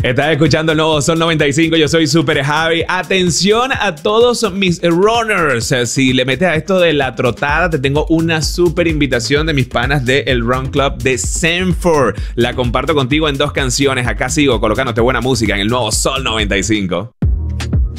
Estás escuchando el nuevo Sol 95, yo soy Super Javi. Atención a todos mis runners. Si le metes a esto de la trotada, te tengo una super invitación de mis panas del Run Club de Sanford. La comparto contigo en 2 canciones. Acá sigo colocándote buena música en el nuevo Sol 95.